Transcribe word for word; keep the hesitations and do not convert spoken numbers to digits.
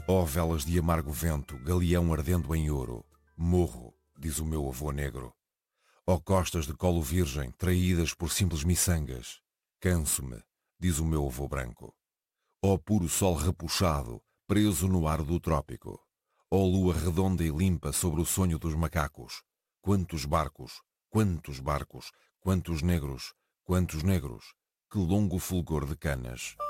Ó velas de amargo vento, galeão ardendo em ouro, morro, diz o meu avô negro. Ó costas de colo virgem, traídas por simples miçangas, canso-me, diz o meu avô branco. Ó puro sol repuxado, preso no ar do trópico. Ó lua redonda e limpa sobre o sonho dos macacos. Quantos barcos, quantos barcos, quantos negros, quantos negros, que longo fulgor de canas.